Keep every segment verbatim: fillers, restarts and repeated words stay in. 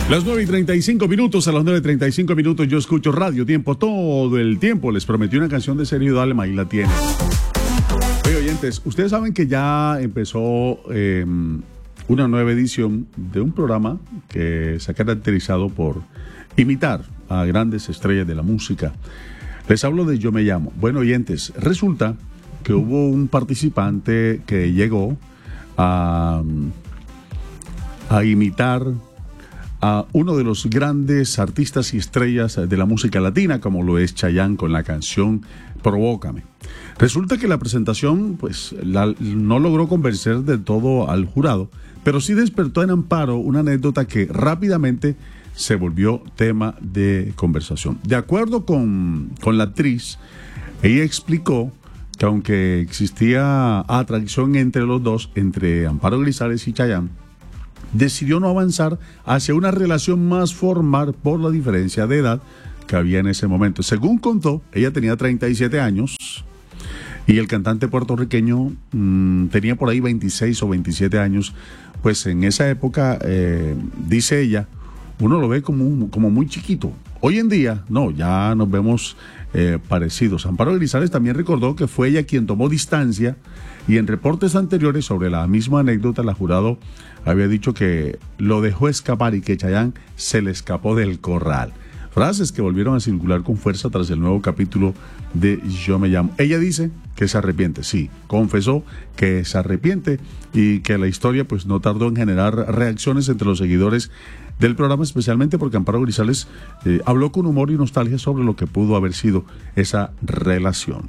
Las nueve y treinta y cinco minutos, a las nueve y treinta y cinco minutos yo escucho Radio Tiempo todo el tiempo. Les prometí una canción de Sergio Dalma y la tiene. Oye, oyentes, ustedes saben que ya empezó eh, una nueva edición de un programa que se ha caracterizado por imitar a grandes estrellas de la música. Les hablo de Yo Me Llamo. Bueno, oyentes, resulta que hubo un participante que llegó a, a imitar a uno de los grandes artistas y estrellas de la música latina, como lo es Chayanne con la canción Provócame. Resulta que la presentación pues la, no logró convencer de todo al jurado, pero sí despertó en Amparo una anécdota que rápidamente se volvió tema de conversación. De acuerdo con, con la actriz, ella explicó que aunque existía atracción entre los dos, entre Amparo Grisales y Chayanne, decidió no avanzar hacia una relación más formal por la diferencia de edad que había en ese momento. Según contó, ella tenía treinta y siete años y el cantante puertorriqueño mmm, tenía por ahí veintiséis o veintisiete años. Pues en esa época, eh, dice ella, uno lo ve como, como muy chiquito. Hoy en día, no, ya nos vemos eh, parecidos. Amparo Grisales también recordó que fue ella quien tomó distancia y en reportes anteriores sobre la misma anécdota, la jurado había dicho que lo dejó escapar y que Chayanne se le escapó del corral. Frases que volvieron a circular con fuerza tras el nuevo capítulo de Yo Me Llamo. Ella dice que se arrepiente, sí, confesó que se arrepiente y que la historia pues no tardó en generar reacciones entre los seguidores del programa, especialmente porque Amparo Grisales eh, habló con humor y nostalgia sobre lo que pudo haber sido esa relación.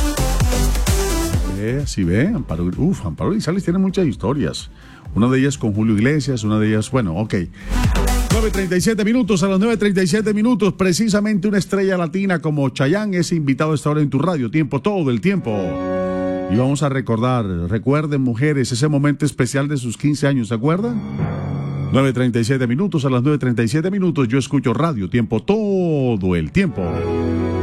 Eh, así ve, Amparo, uf, Amparo Grisales tiene muchas historias. Una de ellas con Julio Iglesias, una de ellas, bueno, ok. nueve y treinta y siete minutos, a las nueve y treinta y siete minutos, precisamente una estrella latina como Chayanne es invitado a esta hora en tu radio, tiempo, todo el tiempo. Y vamos a recordar, recuerden mujeres, ese momento especial de sus quince años, ¿se acuerdan? nueve y treinta y siete minutos, a las nueve y treinta y siete minutos yo escucho Radio Tiempo todo el tiempo.